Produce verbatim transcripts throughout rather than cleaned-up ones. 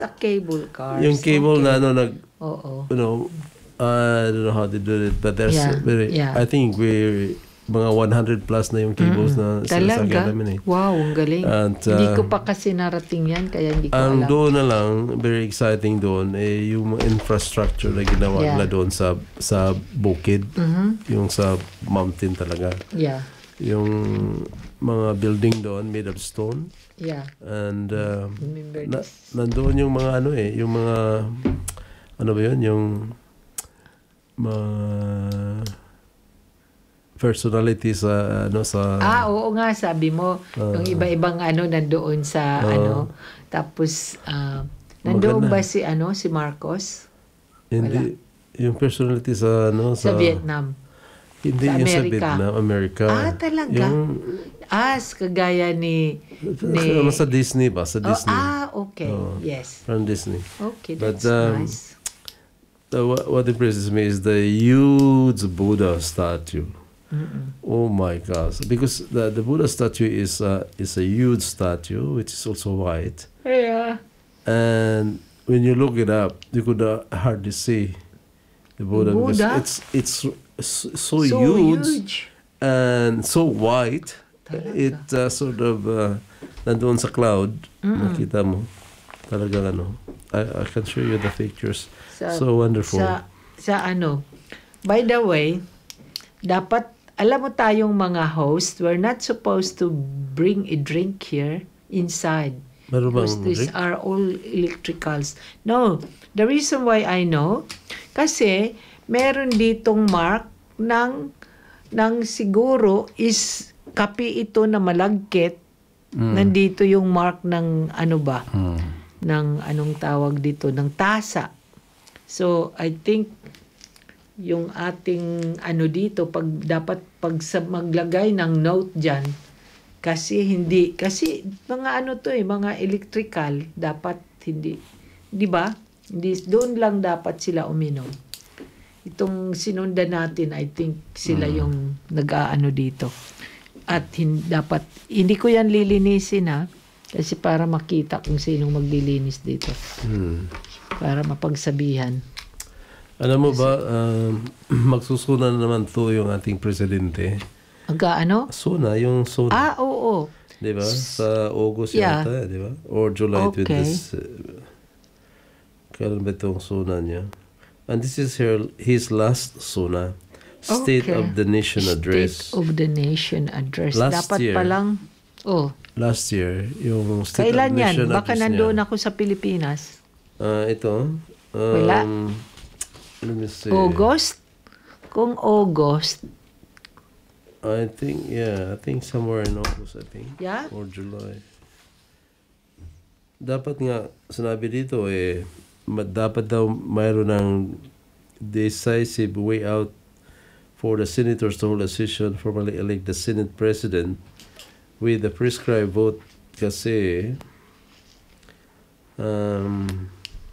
The cable cars. Yung cable okay. na ano, nag, Oo. you know, uh, I don't know how to do it, but there's Yeah, very, yeah. I think we mga one hundred plus na yung cables Mm-mm. na sinasakyan Talaga? namin eh. Wow, ang galing. And, Hindi uh, ko pa kasi narating yan, kaya hindi ko ang alam. doon na lang, very exciting doon, eh, yung mga infrastructure na ginawa Yeah. nila doon sa sa bukid, Mhm. yung sa mountain talaga. Yeah, Yung mga building doon made of stone. yeah. And uh, Remember na, this? nandoon yung mga ano eh, yung mga, ano ba yun, yung mga personality sa, ano, sa, Ah, oo nga, sabi mo, Ah. yung iba-ibang ano nandoon sa Ah. ano. Tapos, ah, nandoon Maganda. ba si ano, si Marcos? hindi, yung personality sa, ano, Sa sa, Vietnam. hindi sa yung sa Amerika. Vietnam, Amerika. Ah, talaga? Yung, As, kagaya ni... ni ano, sa Disney ba? Sa Oh, Disney. ah, okay. Oo. Yes. From Disney. Okay, But, that's um, nice. The, what, what impresses me is the huge Buddha statue. Mm-mm. Oh my gosh! Because the, the Buddha statue is uh, is a huge statue, which is also white. Yeah. And when you look it up, you could uh, hardly see the Buddha, Buddha? because it's it's so, so, So huge, huge. and so white. Talaga. It uh, sort of uh, nandoon sa cloud. Mm-mm. Nakita mo talagang ano. I, I can show you the pictures. Sa, So wonderful. Sa, sa ano, by the way, dapat, alam mo tayong mga host, we're not supposed to bring a drink here inside. Meron bang Because these drink? are all electricals. No, the reason why I know, kasi meron ditong mark ng, ng siguro is kape ito na malagkit. Mm. Nandito yung mark ng ano ba? Mm. Ng anong tawag dito? Ng tasa. So, I think yung ating ano dito, pag dapat pag sa, maglagay ng note dyan, kasi hindi, kasi mga ano to eh, mga electrical, dapat hindi, di ba? Hindi, doon lang dapat sila uminom. Itong sinundan natin, I think sila Mm. yung nag-aano dito. At hin, dapat, hindi ko yan lilinisin ha, kasi para makita kung sinong maglilinis dito. Mm. Para mapagsabihan. Alam mo ba, um, magsusuna na naman to yung ating presidente. Hangga ano? Suna, yung suna. Ah, oo. Di ba? Sa August Yeah. yata, di ba? Or July Okay. twentieth. Kailan ba itong suna niya? And this is her, his last suna. State Okay. of the Nation Address. State of the Nation Address. Last Dapat year. palang, oh, Last year, yung State kailan of the yan? Nation Baka Address nandoon niya. ako sa Pilipinas. Ah, ito. Um, Wala. Let me see. August? Kung August, I think, yeah, I think somewhere in August, I think. Yeah? Or July. Dapat nga, sinabi dito eh, ma- dapat daw mayroon ng decisive way out for the senators to hold a session, formally elect the Senate President with the prescribed vote kasi um,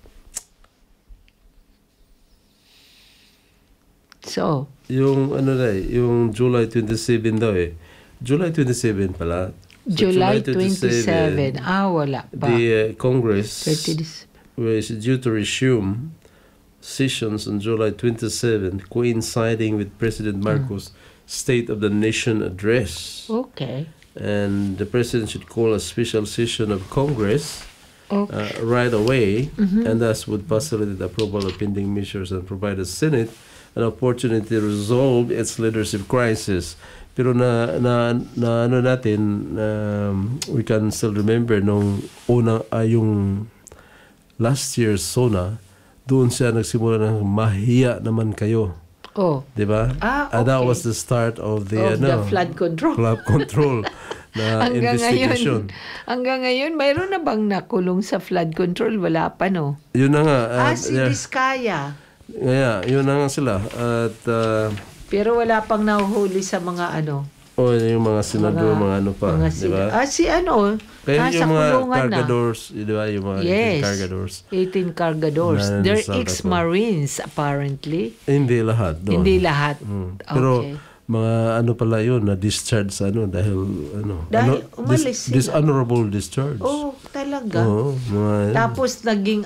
so, yung ano na eh, yung July twenty-seventh daw eh. July twenty-seventh pala. So July twenty-seventh. Ah, wala pa. The uh, Congress thirty is due to resume sessions on July twenty-seventh, coinciding with President Marcos' State of the Nation address. Okay. And the President should call a special session of Congress Okay. uh, right away, Mhm. and thus would facilitate the approval of pending measures and provide the Senate an opportunity to resolve its leadership crisis. Pero na, na, na ano natin, um, we can still remember nung una, ay yung last year's SONA, doon siya nagsimula ng mahiya naman kayo. Oh. Di ba? Ah, And that okay. was the start of the, Of the ano, flood control. flood control na Hanggang investigation. ngayon, hanggang ngayon, mayroon na bang nakulong sa flood control? Wala pa, no? Yun na nga. ah, uh, si yeah. Vizcaya. Kaya, yun na nga sila. At, uh, Pero wala pang nahuhuli sa mga ano. o yung mga senador, mga, ano pa, mga di ba? sila- Ah, si ano, Kaya nasa yung mga kulungan na. cargadors, di ba? Yung mga Yes. cargadors. eighteen cargadors. Na- They're nasa- ex-marines, apparently. Eh, hindi lahat doon. Hindi lahat. Mm. Pero, Okay. mga ano pala yun, na discharge sa ano, dahil, ano, Dahil ano, umalis sila. dishonorable discharge. Oh, talaga. Oo, talaga. mga, Tapos naging